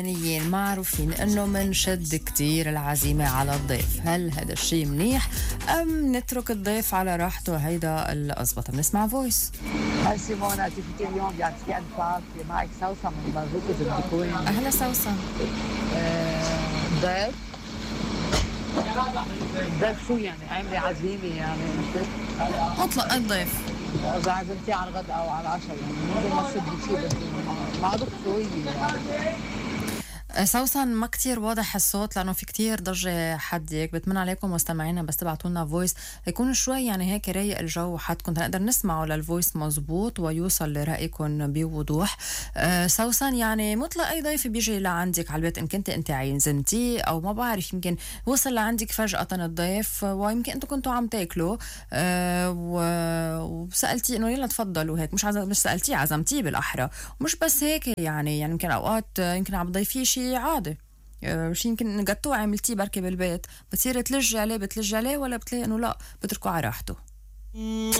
معروفين انه منشد كتير العزيمة على الضيف. هل هذا الشيء منيح ام نترك الضيف على راحته؟ هيدا الأزبط. بنسمع فويس. هاي سيمونا، كيف اليوم بيعطيكي أنفاق معك سوسن من مربوطة الدكوين. اهلا سوسن. ضيف ضيف شو يعني؟ عاملة عزيمة يعني مطلق الضيف إذا عزمتي على الغداء أو على العشاء يعني ممكن ما تشدي شيء بس معروف شوية يعني. سوسن ما كتير واضح الصوت لأنه في كتير ضجة حدك. بتمنى عليكم مستمعينا بس تبعتونا فويس يكون شوي يعني هيك رايق الجو حدكم نقدر نسمعه للفويس مزبوط ويوصل لرأيكم بوضوح. سوسن يعني مطلق أي ضيف بيجي لعندك على البيت إن كنت أنت عزمتيه أو ما بعرف يمكن وصل لعندك فجأة الضيف ويمكن أنتوا كنتوا عم تاكلوا وسألتي إنه يلا تفضلوا هيك مش سألتيه عزمتيه بالأحرى. ومش بس هيك يعني يمكن أوقات يمكن عم تضيفيه شيء عادي شي يمكن جاتوه عملتيه بركي بالبيت بتصير تلجي عليه ولا بتلاقي انه لا بتركوا على راحته.